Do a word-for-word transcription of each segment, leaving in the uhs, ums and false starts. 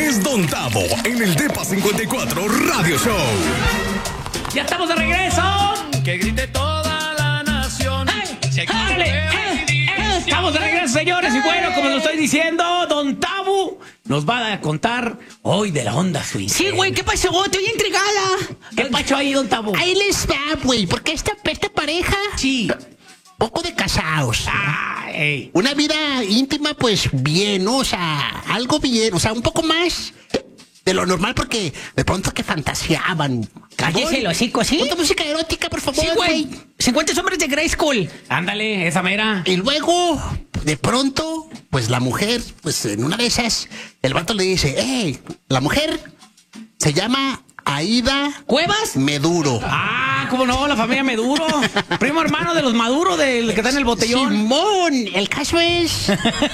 es Don Tavo en el Depa cincuenta y cuatro Radio Show. ¡Ya estamos de regreso! Que grite toda la nación. ¡Eh! ¡Órale! ¡Eh! ¡Eh! Estamos de regreso, señores. Y bueno, como lo estoy diciendo, Don Tavo nos va a contar hoy de la onda swing. Sí, güey, ¿qué pasó? Estoy intrigada. ¿Qué pacho ahí, Don Tavo? Ahí les va, güey, porque esta, esta pareja... Sí. Poco de casados. Ah, ey. Una vida íntima, pues bien, ¿no? O sea, algo bien, o sea, un poco más de lo normal, porque de pronto que fantaseaban. Cállese el hocico, ¿sí? Ponte música erótica, por favor, Sí, güey. güey. cincuenta sombras de Grey School. Ándale, esa mera. Y luego, de pronto, pues la mujer, pues en una de esas, el vato le dice, hey, la mujer se llama Aida ¿Cuevas? Meduro. Ah, cómo no, la familia Meduro. Primo hermano de los Maduros, del que está en el botellón. Simón, el caso es...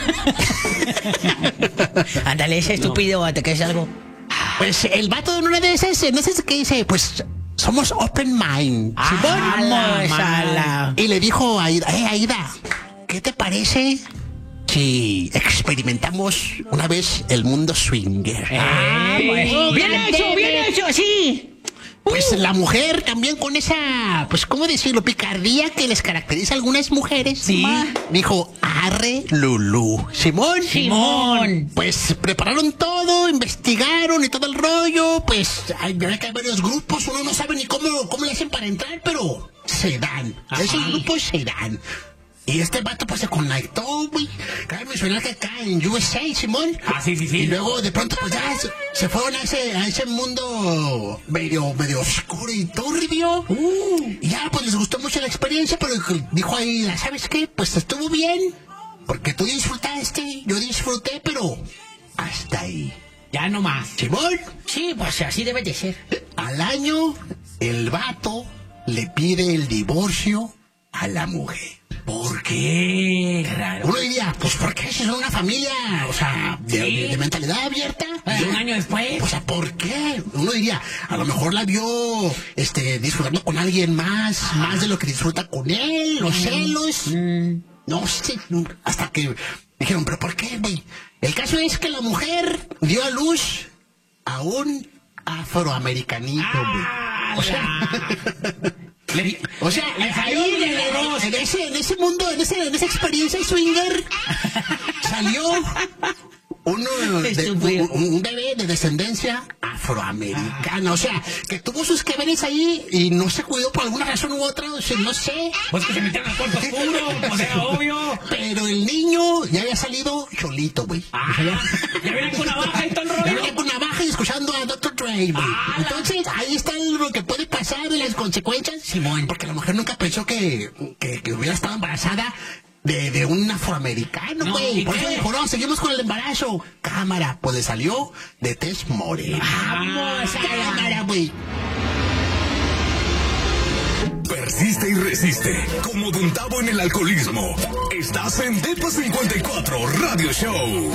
Ándale, ese estúpido, ¿te crees algo? Pues el vato en una de esas, no sé qué dice, pues somos open mind. Ah, Simón. vamos a la... Y le dijo a Aida, eh, Aida, ¿qué te parece si experimentamos una vez el mundo swinger? Ah, bueno. Bien hecho, bien hecho, sí. Pues la mujer también con esa, pues, ¿cómo decirlo? Picardía que les caracteriza a algunas mujeres. Sí. Ma, dijo, arre, Lulú. Simón. Simón. Pues prepararon todo, investigaron y todo el rollo. Pues hay, ve que hay varios grupos, uno no sabe ni cómo, cómo le hacen para entrar, pero se dan. Ajá. Esos grupos se dan. Y este vato pues se conectó, güey. Cabe mencionar que acá en U S A, Simón. Ah, sí, sí, sí. Y luego de pronto pues ya se, se fueron a ese, a ese mundo medio, medio oscuro y turbio. Uh, y ya pues les gustó mucho la experiencia, pero dijo ahí, ¿sabes qué? Pues estuvo bien. Porque tú disfrutaste, yo disfruté, pero hasta ahí. Ya no más. Simón, Sí, pues así debe de ser. al año el vato le pide el divorcio a la mujer. ¿Por qué? Raro. Uno diría, pues ¿por qué si son una familia, o sea, de, Sí. de- de mentalidad abierta? ¿Y un año después? O sea, ¿por qué? Uno diría, a lo mejor la vio este, disfrutando con alguien más, más de lo que disfruta con él, los celos. Mm. No sé, hasta que dijeron, ¿pero por qué, güey? El caso es que la mujer dio a luz a un afroamericanito, güey. Ah, O sea... la- Le di- O sea, le salió ahí, un de dos. en, ese, en ese mundo, en, ese, en esa experiencia swinger, salió uno de, Estúpido. un, un bebé de descendencia afroamericana. O sea, que tuvo sus que veres ahí y no se cuidó por alguna razón u otra, o sea, no sé. Pues que se metieron al cuarto oscuro, pues era obvio. Pero el niño ya había salido cholito, güey. Ah, ya viene con navaja y todo el Ya rollo. venía con navaja y escuchando a doctor Dre, güey. Ah, la- Entonces, ahí está lo que puede pasar y las consecuencias, Simón. Porque la mujer nunca pensó que, que, que hubiera estado embarazada de, de un afroamericano, No, güey. ¿y Por eso qué? dijo, no, seguimos con el embarazo. Cámara, pues le salió de tez morena. Vamos a la cámara, güey. Persiste y resiste. Como Don Tavo en el alcoholismo. Estás en Depa cincuenta y cuatro Radio Show.